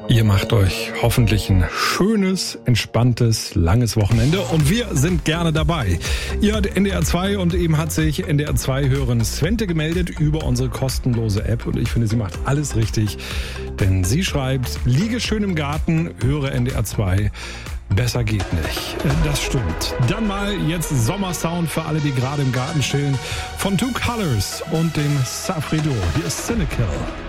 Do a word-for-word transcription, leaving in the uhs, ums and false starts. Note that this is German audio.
Ihr macht euch hoffentlich ein schönes, entspanntes, langes Wochenende und wir sind gerne dabei. Ihr hört N D R zwei und eben hat sich N D R zwei-Hörerin Svente gemeldet über unsere kostenlose App und ich finde, sie macht alles richtig, denn sie schreibt, liege schön im Garten, höre N D R zwei. Besser geht nicht. Das stimmt. Dann mal jetzt Sommersound für alle, die gerade im Garten chillen. Von Two Colors und dem Safrido. Hier ist Cynical.